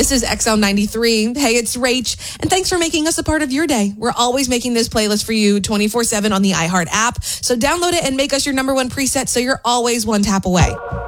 This is XL93. Hey, it's Rach, and thanks for making us a part of your day. We're always making this playlist for you 24/7 on the iHeart app. So download it and make us your number one preset so you're always one tap away.